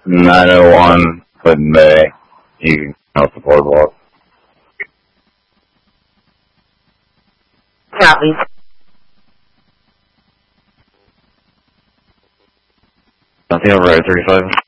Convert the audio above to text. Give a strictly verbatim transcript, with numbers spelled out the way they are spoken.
nine oh one, Clinton Bay. You can come off the boardwalk. Copy. Nothing over at thirty-five.